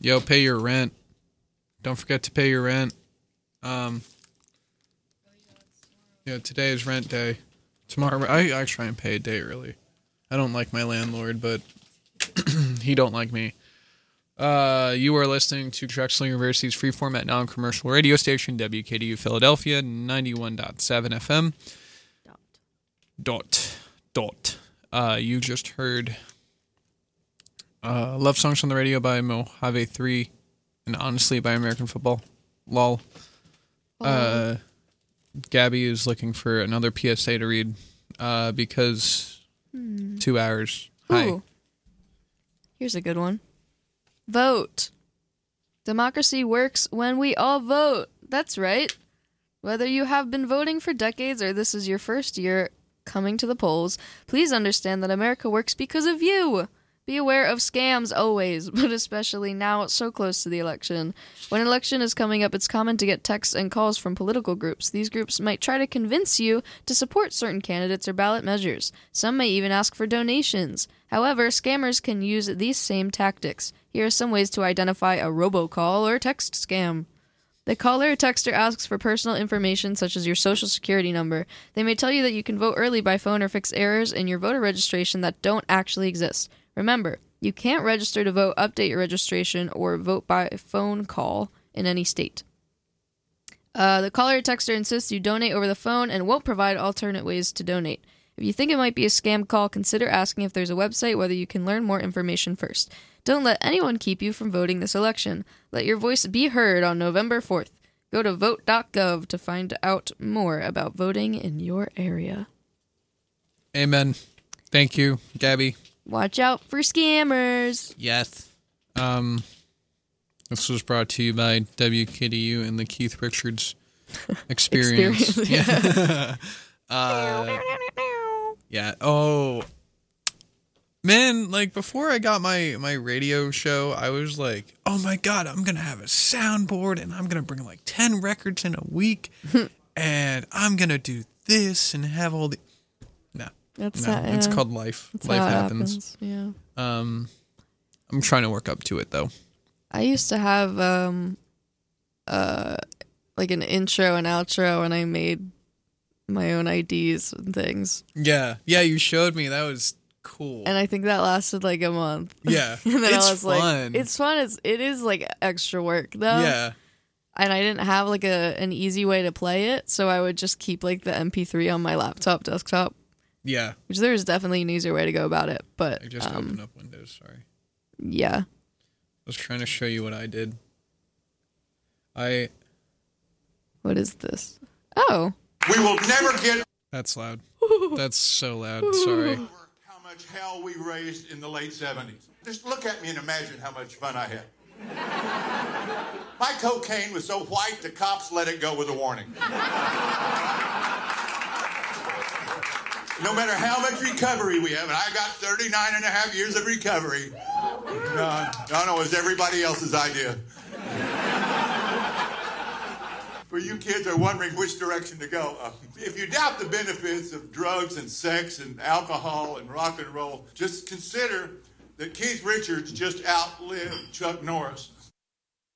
Yo, pay your rent. Don't forget to pay your rent. Yeah, today is rent day. Tomorrow, I try and pay a day early. I don't like my landlord, but he don't like me. You are listening to Drexel University's free format non-commercial radio station, WKDU Philadelphia, 91.7 FM. Dot. You just heard Love Songs on the Radio by Mojave 3 and Honestly by American Football. Lol. Gabby is looking for another PSA to read because 2 hours. Hi. Ooh. Here's a good one. Vote. Democracy works when we all vote. That's right. Whether you have been voting for decades or this is your first year coming to the polls, please understand that America works because of you. Be aware of scams always, but especially now, so close to the election. When an election is coming up, it's common to get texts and calls from political groups. These groups might try to convince you to support certain candidates or ballot measures. Some may even ask for donations. However, scammers can use these same tactics. Here are some ways to identify a robocall or text scam. The caller or texter asks for personal information such as your social security number. They may tell you that you can vote early by phone or fix errors in your voter registration that don't actually exist. Remember, you can't register to vote, update your registration, or vote by phone call in any state. The caller or texter insists you donate over the phone and won't provide alternate ways to donate. If you think it might be a scam call, consider asking if there's a website whether you can learn more information first. Don't let anyone keep you from voting this election. Let your voice be heard on November 4th. Go to vote.gov to find out more about voting in your area. Amen. Thank you, Gabby. Watch out for scammers. Yes. This was brought to you by WKDU and the Keith Richards Experience. Yeah. Yeah. Oh, man, like before I got my radio show, I was like, oh my God, I'm going to have a soundboard and I'm going to bring like 10 records in a week and I'm going to do this and have all the... It's called life. That's life how it happens. Yeah. I'm trying to work up to it though. I used to have like an intro and outro, and I made my own IDs and things. Yeah, you showed me. That was cool. And I think that lasted like a month. Yeah, and then it's I was fun. Like, it's fun. It is like extra work though. Yeah. And I didn't have like an easy way to play it, so I would just keep like the MP3 on my desktop. Yeah. Which there is definitely an easier way to go about it, but... I just opened up Windows, sorry. Yeah. I was trying to show you what I did. What is this? Oh. We will never get... That's loud. That's so loud, sorry. How much hell we raised in the late 70s. Just look at me and imagine how much fun I had. My cocaine was so white, the cops let it go with a warning. No matter how much recovery we have, and I got 39 and a half years of recovery. No, it was everybody else's idea. For you kids are wondering which direction to go, if you doubt the benefits of drugs and sex and alcohol and rock and roll, just consider that Keith Richards just outlived Chuck Norris.